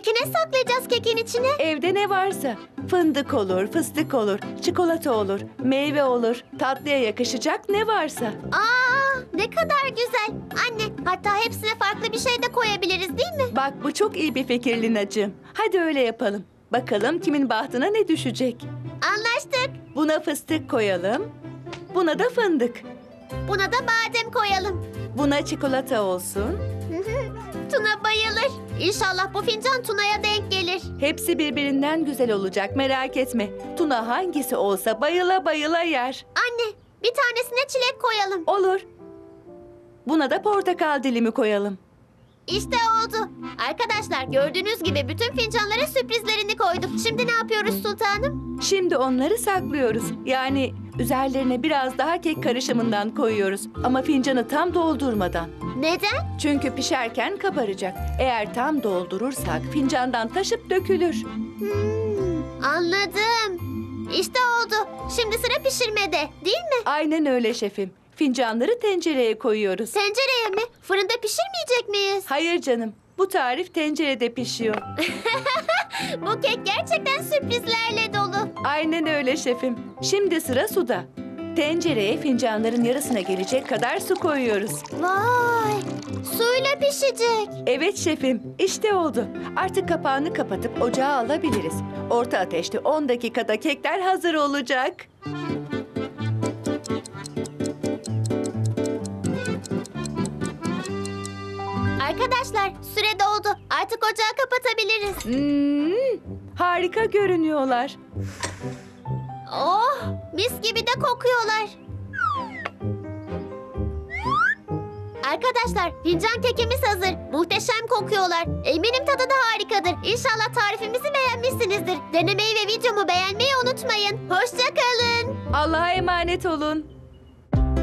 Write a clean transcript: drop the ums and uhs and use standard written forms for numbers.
Peki ne saklayacağız kekin içine? Evde ne varsa. Fındık olur, fıstık olur, çikolata olur, meyve olur. Tatlıya yakışacak ne varsa. Aa, ne kadar güzel. Anne, hatta hepsine farklı bir şey de koyabiliriz değil mi? Bak bu çok iyi bir fikir Lina'cığım. Hadi öyle yapalım. Bakalım kimin bahtına ne düşecek. Anlaştık. Buna fıstık koyalım. Buna da fındık. Buna da badem koyalım. Buna çikolata olsun. Tuna bayılır. İnşallah bu fincan Tuna'ya denk gelir. Hepsi birbirinden güzel olacak, merak etme. Tuna hangisi olsa bayıla bayıla yer. Anne, bir tanesine çilek koyalım. Olur. Buna da portakal dilimi koyalım. İşte oldu. Arkadaşlar gördüğünüz gibi bütün fincanlara sürprizlerini koyduk. Şimdi ne yapıyoruz sultanım? Şimdi onları saklıyoruz. Yani üzerlerine biraz daha kek karışımından koyuyoruz. Ama fincanı tam doldurmadan. Neden? Çünkü pişerken kabaracak. Eğer tam doldurursak fincandan taşıp dökülür. Anladım. İşte oldu. Şimdi sıra pişirmede, değil mi? Aynen öyle şefim. Fincanları tencereye koyuyoruz. Tencereye mi? Fırında pişirmeyecek miyiz? Hayır canım. Bu tarif tencerede pişiyor. Bu kek gerçekten sürprizlerle dolu. Aynen öyle şefim. Şimdi sıra suda. Tencereye fincanların yarısına gelecek kadar su koyuyoruz. Vay! Suyla pişecek. Evet şefim, işte oldu. Artık kapağını kapatıp ocağa alabiliriz. Orta ateşte 10 dakikada kekler hazır olacak. Arkadaşlar süre doldu. Artık ocağı kapatabiliriz. Harika görünüyorlar. Oh! Mis gibi de kokuyorlar. Arkadaşlar fincan kekimiz hazır. Muhteşem kokuyorlar. Eminim tadı da harikadır. İnşallah tarifimizi beğenmişsinizdir. Denemeyi ve videomu beğenmeyi unutmayın. Hoşça kalın. Allah'a emanet olun.